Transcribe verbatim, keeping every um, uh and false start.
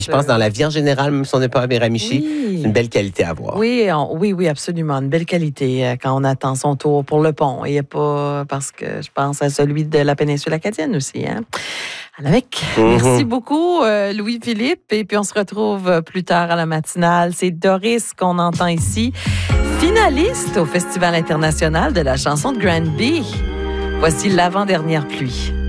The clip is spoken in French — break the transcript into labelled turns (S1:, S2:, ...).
S1: Je pense dans la vie en général, même si on n'est pas à Miramichi,
S2: Oui.
S1: c'est une belle qualité à voir.
S2: Oui, on- oui, oui, absolument. Une belle qualité euh, quand on attend son tour pour le pont. Et pas parce que je pense à celui de la péninsule acadienne aussi. Hein? Avec.
S1: Mm-hmm.
S2: Merci beaucoup, euh, Louis-Philippe. Et puis, on se retrouve plus tard à la matinale. C'est Doris qu'on entend ici, finaliste au Festival international de la chanson de Granby. Voici l'avant-dernière pluie.